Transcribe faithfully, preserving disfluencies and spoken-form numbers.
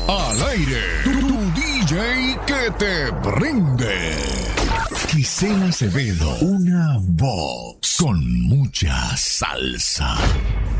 Al aire, tu, tu D J que te prende. Gisela Acevedo, una voz con mucha salsa.